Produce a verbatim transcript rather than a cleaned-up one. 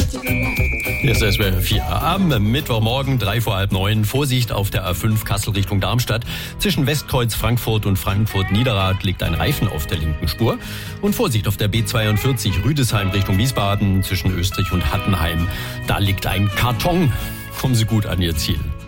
Hier ist S W R vier. Am Mittwochmorgen, drei vor halb neun. Vorsicht auf der A fünf Kassel Richtung Darmstadt. Zwischen Westkreuz Frankfurt und Frankfurt-Niederrad liegt ein Reifen auf der linken Spur. Und Vorsicht auf der B zweiundvierzig Rüdesheim Richtung Wiesbaden zwischen Österreich und Hattenheim. Da liegt ein Karton. Kommen Sie gut an Ihr Ziel.